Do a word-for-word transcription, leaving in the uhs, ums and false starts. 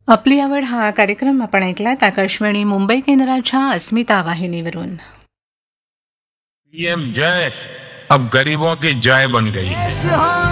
आपली आवड हा कार्यक्रम आपण ऐकलात आकाशवाणी मुंबई केंद्राच्या अस्मिता वाहिनीवरून. पीएम जय अब गरीबों की जय बन गई है.